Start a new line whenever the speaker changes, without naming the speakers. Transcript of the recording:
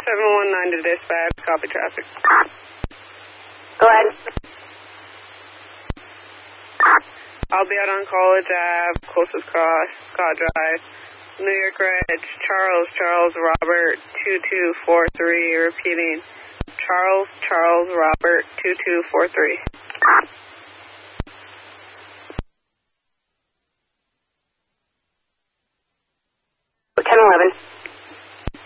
719 to dispatch, copy traffic.
Go ahead.
I'll be out on College Ave, closest cross, Scott Drive, New York Ridge, Charles Robert 2243, repeating, Charles Robert 2243. 1011.